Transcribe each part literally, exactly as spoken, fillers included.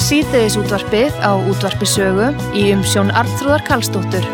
Síðdegisútvarpið á Útvarpi Sögu í umsjón Arnþrúðar Karlsdóttur.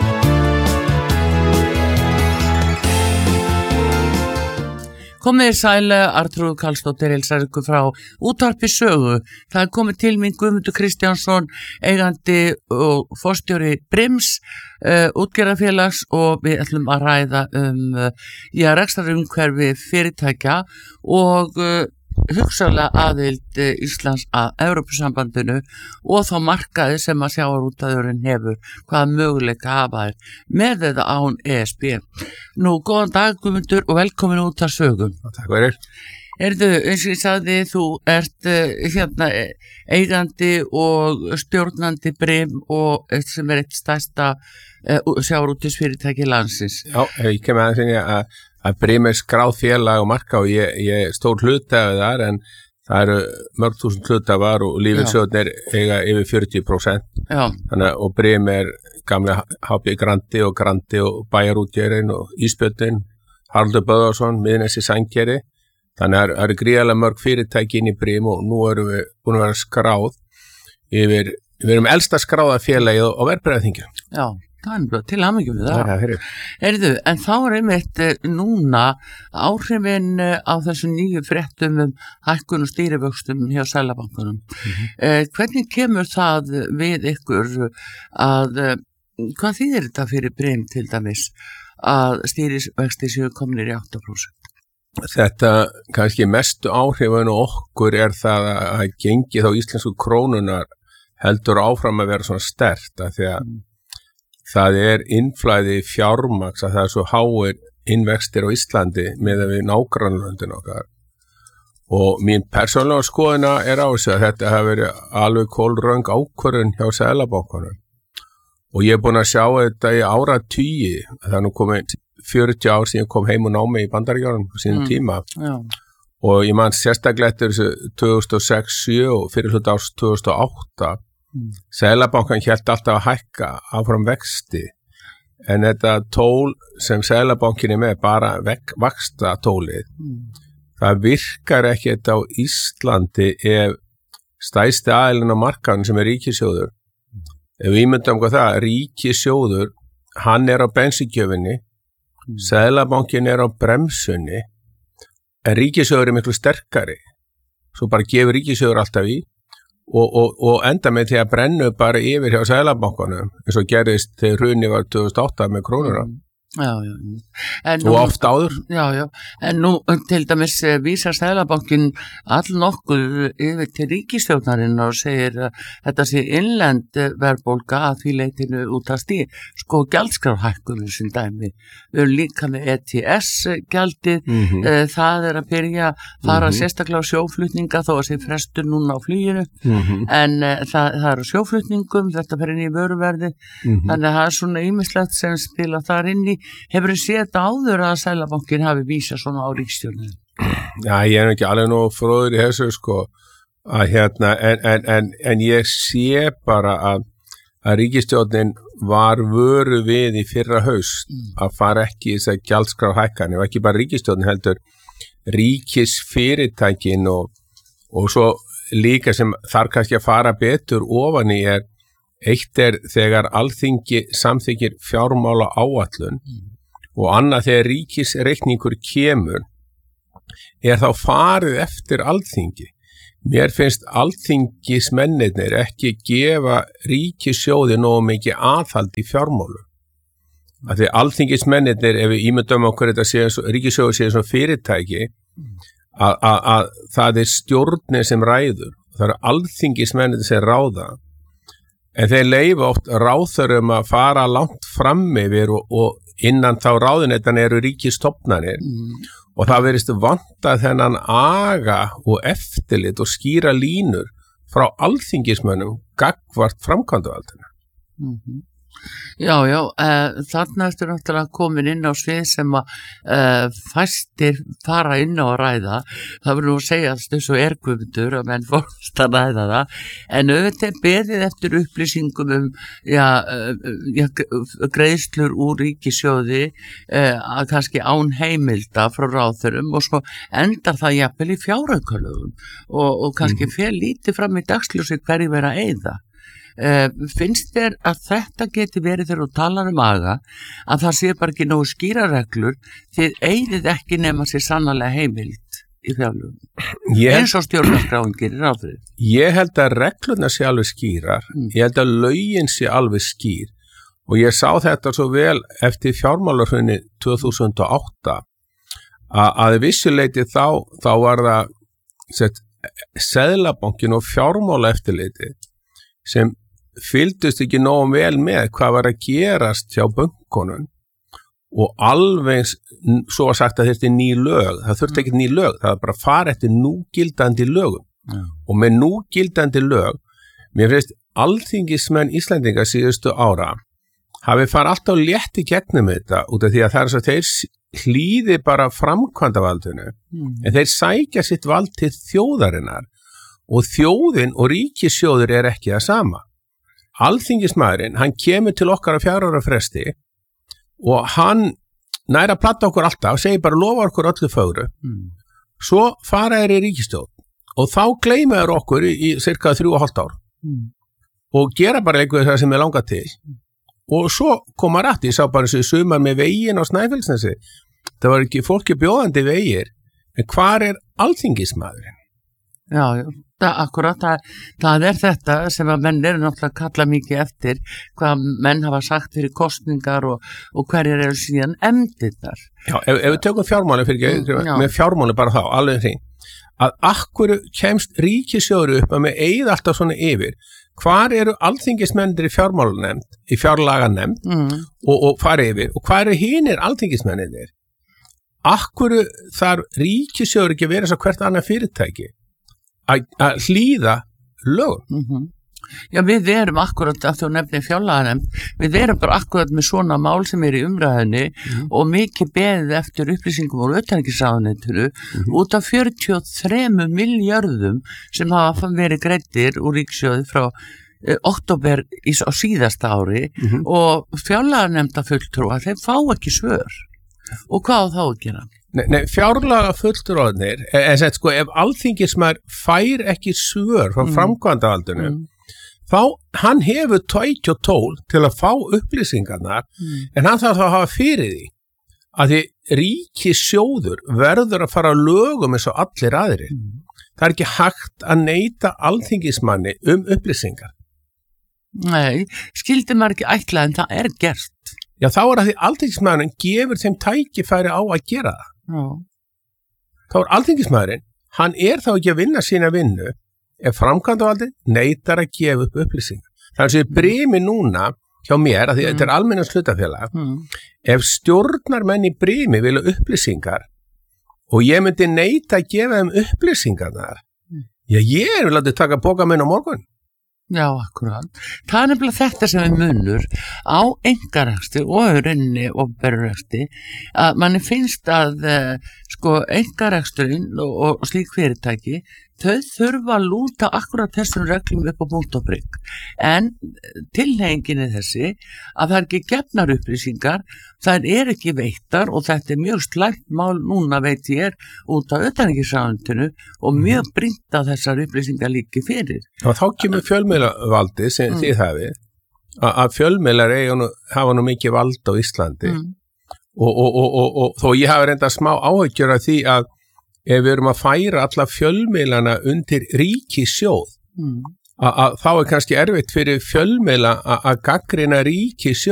Komið sæl, Arnþrúður Karlsdóttir heilsar ykkur frá Útvarpi Sögu. Það er komið til mín Guðmundur Kristjánsson, eigandi og forstjóri Brims uh, útgerðarfélags, og við ætlum að ræða um uh, já, rekstrarumhverfi fyrirtækja og uh, hugsanlega aðild Íslands að Evrópusambandinu og þá markaði sem að sjávarútvegurinn hefur, hvaða möguleika hafa þær með eða án E S B. Nú, góðan dag Guðmundur og velkomin út að sögum. Takk fyrir. Erðu, eins og ég sagði, þú ert uh, hérna eigandi og stjórnandi Brim og sem er eitt stærsta uh, sjávarútvegsfyrirtæki landsins. Já, ég kem aðeins inn í að að Brim er skráð félag og marka og ég, ég stór hluthafi þar, en það eru mörg þúsund hluthafar og lífeyrissjóðirnir eiga yfir fjörutíu prósent. Já. Þannig og Brim er gamla H B Grandi og Grandi og Bæjarútgerðin og Ísbjörnin, Haraldur Böðvarsson, Miðnesi Sandgerði. Þannig að það eru gríðarlega mörg fyrirtæki inn í Brim og nú erum við búin að vera skráð yfir, við erum elsta skráða félagið á verðbréfaþinginu. Já. Það er bara til hamingju við það. Það er Heyrðu, en þá er einmitt núna áhrifin á þessu nýju fréttum um hækkun og stýrivöxtum hjá Seðlabankanum. Mm-hmm. Eh, hvernig kemur það við ykkur að, hvað þýðir þetta fyrir Brim til dæmis, að stýrivöxti séu komnir í átta prósent? Þetta kannski mestu áhrifin okkur er það að gengið á íslensku krónunar heldur áfram að vera svona sterkt, að því að mm. það er innflæði fjármagns, að það er svo háir innvextir á Íslandi með að við nágrannlöndin okkar. Og mín persónulega skoðuna er á þessu að þetta hafi verið alveg kolröng ákvörðun hjá Seðlabankanum. Og ég er búin að sjá þetta í áratugi, það er nú komið fjörutíu ár síðan kom heim og námi í Bandaríkjunum á sínum mm. tíma. Já. Og ég man sérstaklega eftir þessu tvö þúsund og sex til sjö og fyrir hluta árs tvö þúsund og átta. Mm. Seðlabankan hélt alltaf að hækka áfram vexti, en þetta tól sem Seðlabankin er með, bara vaxta tólið, mm. það virkar ekki þetta á Íslandi ef stærsti aðilinn á markaðnum sem er ríkissjóður. Mm. Ef við myndum hvað það, ríkissjóður, hann er á bensíngjöfinni, mm. Seðlabankin er á bremsunni, en ríkissjóður er miklu sterkari. Svo bara gefur ríkissjóður alltaf í. Og, og, og enda með því að brennu bara yfir hjá Seðlabankanum eins og gerðist þegar hrunið var tvö þúsund og átta með krónuna. Já, já. En og oft áður. Já, já. En nú til dæmis vísar Seðlabankin allnokkuð yfir til ríkisstjórnarinn og segir að þetta sé innlend verðbólga að því leitinu út að stíð. Sko gjaldskrárhækkunum sem dæmi. Við erum líka með E T S-gjaldið, mm-hmm. það er að byrja að fara mm-hmm. sérstaklega á sjóflutninga þó að sé frestur núna á fluginu, mm-hmm. en uh, það, það er á sjóflutningum, þetta fer inn í vöruverði, mm-hmm. þannig að það er svona ýmislegt sem spila þar inn í. Hefur þið séð þetta áður að Seðlabankin hafi vísað svona á ríkisstjórnina? Já, ég er ekki alveg nóg fróður í þessu, sko, að hérna, en, en, en, en ég sé bara að, að ríkisstjórnin var vöru við í fyrra haust mm. að fara ekki í þess að gjaldskrárhækkanir, og ekki bara ríkisstjórnin heldur ríkisfyrirtækin og, og svo líka sem þarf kannski að fara betur ofan í er, eitt er þegar Alþingi samþykkir fjármála áætlun mm. og annað þegar ríkisreikningur kemur er þá farið eftir Alþingi. Mér finnst Alþingismennirnir ekki gefa ríkissjóði nógu mikið aðhald í fjármálum. Af því Alþingismennirnir, ef við ímyndum okkur þetta sé, ríkissjóði sé svona fyrirtæki, að, að, að það er stjórnir sem ræður. Það eru Alþingismennirnir sem ráða. En þeir leyfa oft ráðherrum að fara langt fram yfir og, og innan þá ráðuneytan eru ríkistofnanir mm. og það verðist vanta þennan aga og eftirlit og skýra línur frá alþingismönnum gagnvart framkvæmdavaldinu. Mm-hmm. Já, já, uh, þarna ertu náttúrulega komin inn á svið sem að uh, fæstir fara inn á að ræða. Það verður nú að segja þessu ergumundur að menn fórst að ræða það, en auðvitað beðið eftir upplýsingum um já, uh, já, greiðslur úr ríkissjóði uh, að kannski án heimilda frá ráðherrum og svo endar það jafnvel í fjáraukalögum og, og kannski mm. fer lítið fram í dagsljósi hverju vera að eyða. Uh, finnst þér að þetta geti verið þegar þú talar um aga að það sé bara ekki nógu skýra reglur þið eigið ekki nema sér sannarlega heimild í fjárlögum eins og stjórnarskráin gerir ráð fyrir? Ég held að reglurna sé alveg skýrar mm. ég held að lögin sé alveg skýr og ég sá þetta svo vel eftir fjármálahrunni tvö þúsund og átta að, að vissuleiti þá, þá var það sett, Seðlabankinn og fjármálaeftirliti sem fylgdust ekki nógu vel með hvað var að gerast hjá bönkunum og alveg svo var sagt að þetta er ný lög, það þurfti ekki ný lög, það var bara að fara eftir núgildandi lögum mm. og með núgildandi lög, mér finnst alþingismenn Íslendinga síðustu ára hafi farið alltaf létt í gegnum þetta út af því að það er svo að þeir hlýði bara framkvæmdavaldinu mm. en þeir sækja sitt vald til þjóðarinnar og þjóðin og ríkissjóður er ekki það sama. Alþingismaðurinn, hann kemur til okkar á fjögurra ára fresti og hann næra að platta okkur alltaf og segir bara lofa okkur öllu fögru. Mm. Svo fara þeir í ríkisstjórn og þá gleyma þeir okkur í, í cirka þrjú og hálft ár mm. og gera bara eitthvað það sem er langað til. Mm. Og svo koma rætt, ég sá bara þessu sumar með veginn á Snæfellsnesi. Það var ekki fólki bjóðandi vegir, en hvar er alþingismaðurinn? Já, já, það, akkurat, það, það er þetta sem að menn eru náttúrulega að kalla mikið eftir, hvað menn hafa sagt fyrir kosningar og, og hverjir eru síðan efndirnar. Já, ef, ef við tökum fjármáli fyrir ekki, mm, með fjármáli bara þá, alveg hrein, að akkur kemst ríkissjóður upp að með eigð alltaf svona yfir, hvar eru alþingismennir í fjármálanemnd, í fjárlaganemnd mm. og, og fara yfir, og hvar eru hinir alþingismennir? Akkur þarf ríkissjóður ekki að vera svo hvert annað fyrirtæki? Að hlýða lög. Mm-hmm. Já, við erum akkurat, að þú nefnir fjárlaganemnd, við erum bara akkurat með svona mál sem er í umræðinni mm-hmm. og mikið beðið eftir upplýsingum úr utanríkisráðuneytinu mm-hmm. út af fjörutíu og þremur milljörðum sem hafa verið greiddir úr ríkissjóði frá eh, október í, á síðasta ári mm-hmm. og fjárlaganemnda fulltrúa, þeir fá ekki svör. Og hvað á þá að gera? Nei, nei fjárlaga fulltrúarnir, en sett sko, ef alþingismaður fær ekki svör frá mm. framkvæmdavaldinu, mm. þá hann hefur tæki og tól til að fá upplýsingarnar, mm. en hann þarf að hafa fyrir því að því ríkissjóður verður að fara lögum eins og allir aðrir. Mm. Það er ekki hægt að neita alþingismanni um upplýsingar. Nei, skildi maður ekki ætla en það er gert. Já, þá er að því alþingismaðurinn gefur þeim tækifæri á að gera það. Já. Þá er alþingismaðurinn, hann er þá ekki að vinna sína vinnu ef framkvæmdavaldið neitar að gefa upp upplýsingar. Þannig að brimi núna hjá mér, að því mm. þetta er almenna hlutafélag, mm. ef stjórnarmenn í brimi vilja upplýsingar og ég myndi neita að gefa þeim upplýsingarnar, mm. já, ég er vel að taka bóka minn á morgun. Já, akkurat. Það er nefnilega þetta sem er munur á einkarekstri og rauninni og berrekstri að manni finnst að sko einkareksturinn og, og slík fyrirtæki þau þurfa að lúta akkurat þessum reglum upp á punkt og prikk en tilhengin er þessi að það er ekki gefnar upplýsingar, það er ekki veittar og þetta er mjög slæmt mál núna veit ég er út á utanríkisráðuneytinu og mjög brýnt að þessar upplýsingar líki fyrir. Og þá kemur fjölmiðlavaldi sem mm. þið hafið að fjölmiðlar hafa nú mikið vald á Íslandi mm. og, og, og, og, og þó ég hafa reynda smá áhyggjur af því að ef við erum að færa alla fjölmiðlana undir ríkissjóð mm. að þá er kannski erfitt fyrir fjölmiðla að gagnrýna ríkissjóð